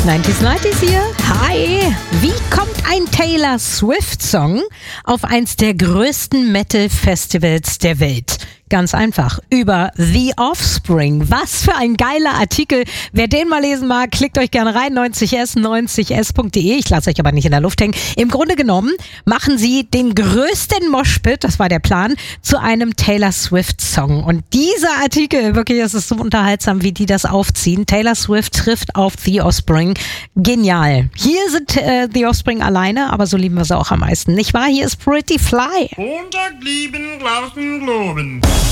90s hier. Hi! Wie kommt ein Taylor Swift-Song auf eins der größten Metal-Festivals der Welt? Ganz einfach, über The Offspring. Was für ein geiler Artikel. Wer den mal lesen mag, klickt euch gerne rein, 90s.de. Ich lasse euch aber nicht in der Luft hängen. Im Grunde genommen machen sie den größten Moshpit, das war der Plan, zu einem Taylor Swift-Song. Und dieser Artikel, wirklich, es ist so unterhaltsam, wie die das aufziehen. Taylor Swift trifft auf The Offspring. Genial. Hier sind The Offspring alleine, aber so lieben wir sie auch am meisten. Nicht wahr? Hier ist Pretty Fly. Montag lieben, draußen globen.